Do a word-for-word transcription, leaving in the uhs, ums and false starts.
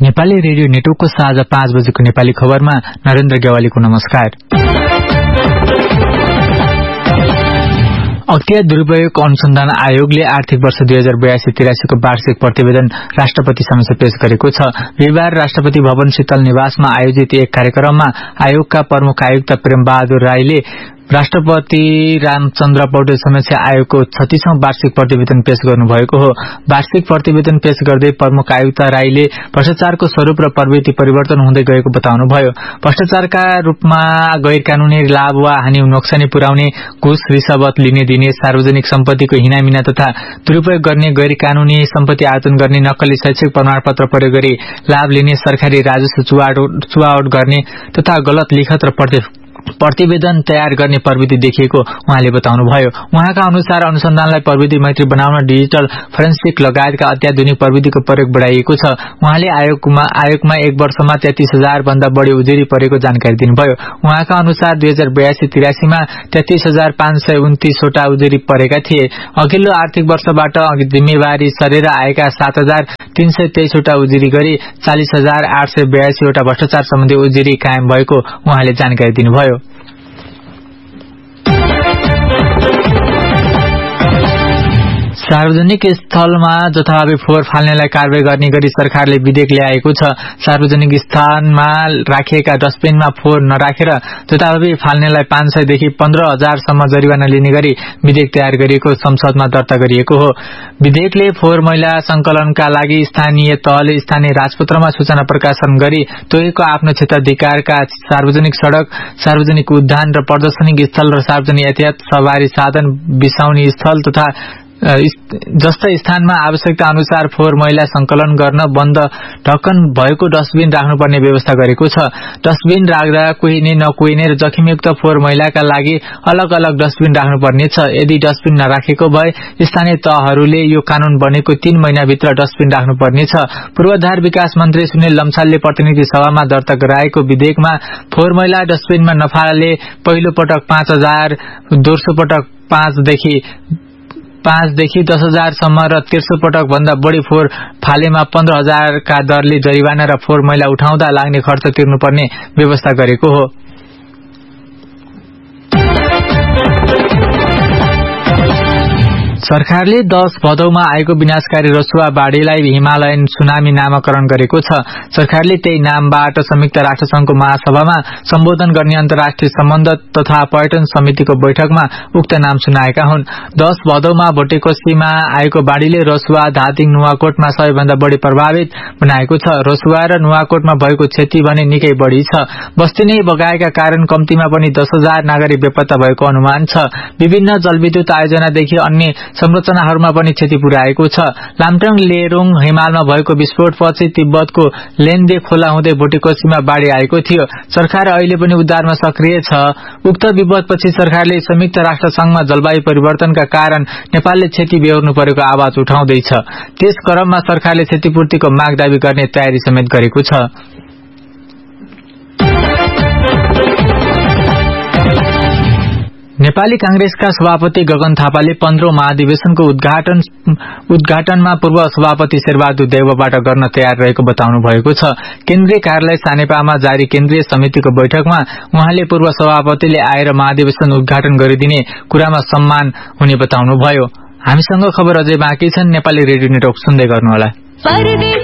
Nepali radio नेटवर्कको साँझ पाँच बजेको नेपाली खबरमा नरेन्द्र गेवालीको नमस्कार। अख्तियार दुरूपयोग अनुसन्धान आयोगले आर्थिक वर्ष दुई हजार बयासी तिरासी को वार्षिक प्रतिवेदन राष्ट्रपति समक्ष पेश गरेको छ। बिहिबार राष्ट्रपति भवन शीतल निवासमा आयोजित एक कार्यक्रममा आयोगका प्रमुख आयुक्त प्रेम बहादुर राईले राष्ट्रपति रामचन्द्र पौडेल समक्ष आयोगको छत्तीसौं वार्षिक प्रतिवेदन पेश गर्नुभएको हो। वार्षिक प्रतिवेदन पेश गर्दै प्रमुख आयुक्त राईले भ्रष्टाचारको स्वरूप र प्रवृत्ति परिवर्तन हुँदै गएको बताउनुभयो। भ्रष्टाचारका रूपमा गैर कानूनी लाभ वा हानि नोक्सानी पुर्याउने, घुस रिश्वत लिने दिने, सार्वजनिक सम्पत्तिको हिनामिना तथा दुरूपयोग गर्ने, गैर कानूनी सम्पत्ति आर्जन गर्ने, नक्कली शैक्षिक प्रमाणपत्र प्रयोग गरी लाभ लिने, सरकारी राजस्व चुवावट गर्ने तथा गलत लिखत र प्रतिवेदन तयार गर्ने प्रवृत्ति देखिएको उहाँले बताउनुभयो। उहाँका अनुसार अनुसन्धानलाई प्रविधि मैत्री बनाउन डिजिटल फोरेन्सिक लगायतका अत्याधुनिक प्रविधिको प्रयोग बढाइएको छ। उहाँले आयोगमा आयोगमा एक वर्षमा तेत्तीस हजार भन्दा बढ़ी उजुरी परेको जानकारी दिनुभयो। उहाँका अनुसार दुई हजार बयासी तिरासीमा तेत्तीस हजार पाँच सय उन्तीसवटा उजुरी परेका थिए। अघिल्लो आर्थिक वर्षबाट जिम्मेवारी सरेर आएका सात हजार तीन सय तेइसवटा उजुरी गरी चालिस हजार आठ सय बयासीवटा भ्रष्टाचार सम्बन्धी उजुरी कायम भएको उहाँले जानकारी दिनुभयो। सार्वजनिक स्थलमा जथाभावी फोहोर फाल्नेलाई कारबाही गर्ने गरी सरकारले विधेयक ल्याएको छ। सार्वजनिक स्थानमा राखिएका डस्टबिनमा फोहोर नराखेर जथाभावी फाल्नेलाई पाँच सय देखि पन्ध्र हजार सम्म जरिवाना लिने गरी विधेयक तयार गरिएको संसदमा दर्ता गरिएको हो। विधेयकले फोहोर मैला संकलनका लागि स्थानीय तहले स्थानीय राजपत्रमा सूचना प्रकाशन गरी तोकेको आफ्नो क्षेत्राधिकारका सार्वजनिक सड़क, सार्वजनिक उद्यान र प्रदर्शनिक स्थल र सार्वजनिक यातायात सवारी साधन, बिसाउने स्थल तथा जस्ता स्थानमा आवश्यकता अनुसार फोहोर मैला संकलन गर्न बन्द ढक्कन भएको डस्टबिन राख्नुपर्ने व्यवस्था गरेको छ। डस्टबिन राख्दा कुहिने, नकुहिने र जखमयुक्त फोहोर मैलाका लागि अलग अलग डस्टबिन राख्नुपर्ने छ। यदि डस्टबिन नराखेको भए स्थानीय तहहरूले यो कानून बनेको तीन महिनाभित्र डस्टबिन राख्नुपर्ने छ। पूर्वाधार विकास मन्त्री सुनिल लम्सालले प्रतिनिधि सभामा दर्ता गराएको विधेयकमा फोहोर मैला डस्टबिनमा नफाले पहिलो पटक पाँच हजार, दोस्रो पटक पाँचदेखि पाँचदेखि दस हजार सम्म र तेस्रो पटक भन्दा बढ़ी फोहोर फालेमा पन्ध्र हजार का दरले जरिवाना र फोहोर मैला उठाउँदा लाग्ने खर्च तिर्नुपर्ने व्यवस्था गरेको हो। सरकारले दश भदौमा आएको विनाशकारी रसुवा बाढ़ीलाई हिमालयन सुनामी नामाकरण गरेको छ। सरकारले त्यही नामबाट संयुक्त राष्ट्रसंघको महासभामा सम्बोधन गर्ने अन्तर्राष्ट्रिय सम्बन्ध तथा पर्यटन समितिको बैठकमा उक्त नाम सुनाएका हुन्। दश भदौमा भोटेकोशीमा आएको बाढ़ीले रसुवा, धादिङ, नुवाकोटमा सबैभन्दा बढ़ी प्रभावित बनाएको छ। रसुवा र नुवाकोटमा भएको क्षति भने निकै बढ़ी छ। बस्ती नै बगाएका कारण कम्तीमा पनि दस हजार नागरिक बेपत्ता भएको अनुमान छ। विभिन्न जलविद्युत आयोजनादेखि अन्य संरचनाहरूमा पनि क्षति पुर्याएको छ। लामटाङ लेरुङ हिमालमा भएको विस्फोटपछि तिब्बतको लेन्दे खोला हुँदै भोटेकोशीमा बाढ़ी आएको थियो। सरकार अहिले पनि उद्धारमा सक्रिय छ। उक्त विपदपछि सरकारले संयुक्त राष्ट्र संघमा जलवायु परिवर्तनका कारण नेपालले क्षति बेहोर्नु परेको आवाज उठाउँदैछ। त्यस क्रममा सरकारले क्षतिपूर्तिको माग दावी गर्ने तयारी समेत गरेको छ। नेपाली कांग्रेसका सभापति गगन थापाले पन्ध्रौं महाधिवेशनको उद्घाटन उद्घाटनमा पूर्व सभापति शेरबहादुर देउवाबाट गर्न तयार रहेको बताउनु भएको छ। केन्द्रीय कार्यालय सानेपामा जारी केन्द्रीय समितिको बैठकमा उहाँले पूर्व सभापतिले आएर महाधिवेशन उद्घाटन गरिदिने कुरामा सम्मान हुने बताउनुभयो। हामीसँग खबर अझै बाँकी छन्। नेपाली रेडियो नेटवर्क सुन्दै गर्नुहोला।